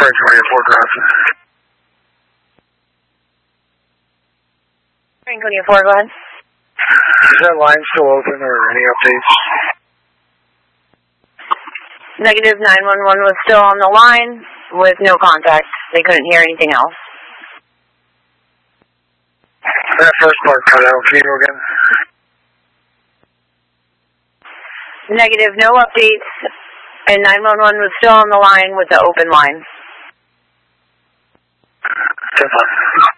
Franklin 4 Ground. Franklin 4, go ahead. Is that line still open or any updates? Negative 911 was still on the line with no contact. They couldn't hear anything else. That first part cut out. Can you go again? Negative, no updates, and 911 was still on the line with the open line. 10-5.